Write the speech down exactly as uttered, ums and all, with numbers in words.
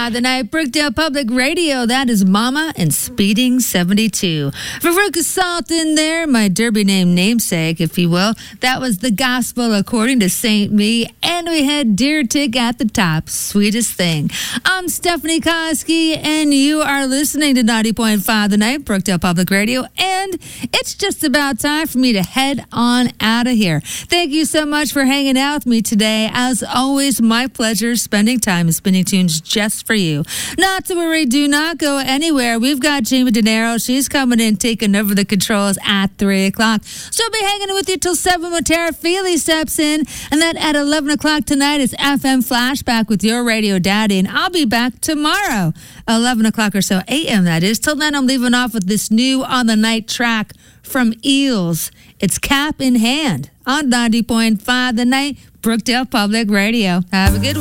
five the night, Brookdale Public Radio. That is Mama and Speeding seventy-two. Veruca Salt in there, my derby name namesake, if you will. That was the gospel according to Saint Me. And we had Deer Tick at the top. Sweetest thing. I'm Stephanie Koski, and you are listening to ninety point five the night, Brookdale Public Radio. And it's just about time for me to head on out of here. Thank you so much for hanging out with me today. As always, my pleasure spending time and spinning tunes just for you. Not to worry, do not go anywhere. We've got Jamie De Niro. She's coming in, taking over the controls at three o'clock. She'll be hanging with you till seven when Tara Feely steps in. And then at eleven o'clock tonight is F M Flashback with your radio daddy. And I'll be back tomorrow, eleven o'clock or so, A M that is. Till then, I'm leaving off with this new On the Night track from Eels. It's Cap in Hand on ninety point five the night, Brookdale Public Radio. Have a good one.